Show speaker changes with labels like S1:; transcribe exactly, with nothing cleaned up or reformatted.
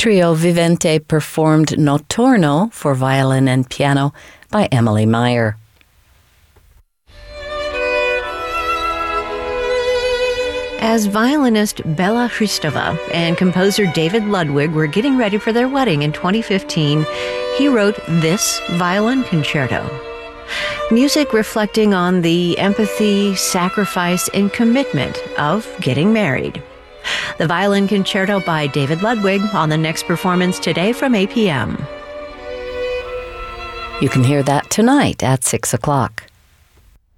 S1: Trio Vivente performed Notturno for violin and piano by Emily Meyer. As violinist Bela Hristova and composer David Ludwig were getting ready for their wedding in twenty fifteen, he wrote this violin concerto. Music reflecting on the empathy, sacrifice, and commitment of getting married. The Violin Concerto by David Ludwig on the next performance today from eight p.m. You can hear that tonight at six o'clock.